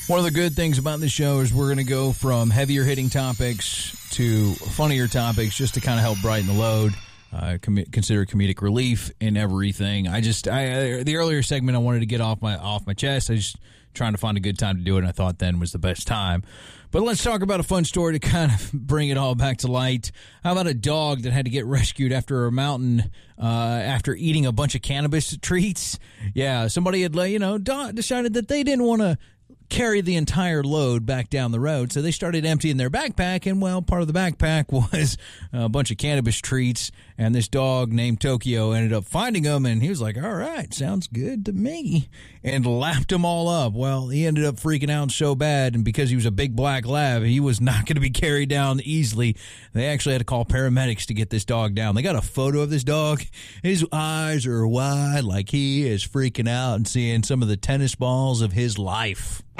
One of the good things about this show is we're going to go from heavier hitting topics to funnier topics just to kind of help brighten the load. Consider comedic relief in everything. The earlier segment I wanted to get off my chest. I just trying to find a good time to do it, and I thought then was the best time. But let's talk about a fun story to kind of bring it all back to light. How about a dog that had to get rescued after a mountain after eating a bunch of cannabis treats? Yeah, somebody had decided that they didn't want to carry the entire load back down the road, so they started emptying their backpack, and well, part of the backpack was a bunch of cannabis treats, and this dog named Tokyo ended up finding them, and he was like, all right, sounds good to me, and lapped them all up. Well, he ended up freaking out so bad, and because he was a big black lab, he was not going to be carried down easily. They actually had to call paramedics to get this dog down. They got a photo of this dog. His eyes are wide, like he is freaking out and seeing some of the tennis balls of his life.